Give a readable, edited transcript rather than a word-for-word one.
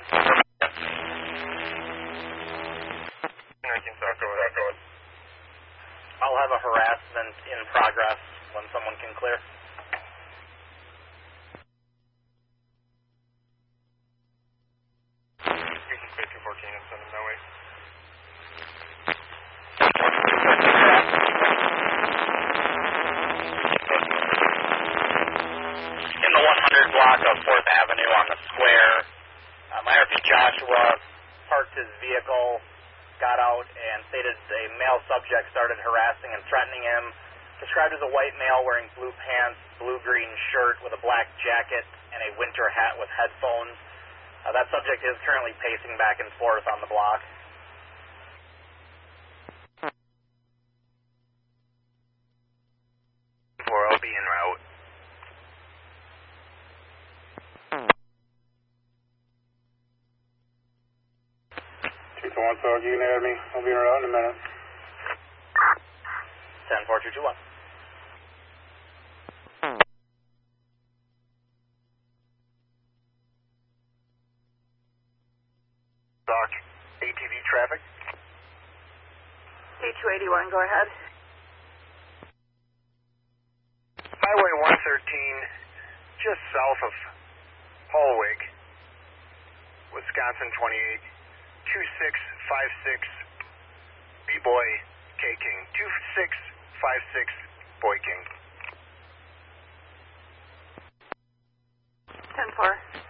South, go ahead. I'll have a harassment in progress when someone can clear. You can stay 214 and send them that way. In the 100 block of 4th Avenue on the square, IRP Joshua parked his vehicle, got out, and stated a male subject started harassing and threatening him. Described as a white male wearing blue pants, blue-green shirt with a black jacket, and a winter hat with headphones. That subject is currently pacing back and forth on the block. I'll be en route. So you can add me. I'll be en route in a minute. 10-4-2-2-1. Doc, ATV traffic. D281, go ahead. Highway 113, just south of Hallwig, Wisconsin 28, 2656 B-Boy K-King, 2656 Boy King. 10-4.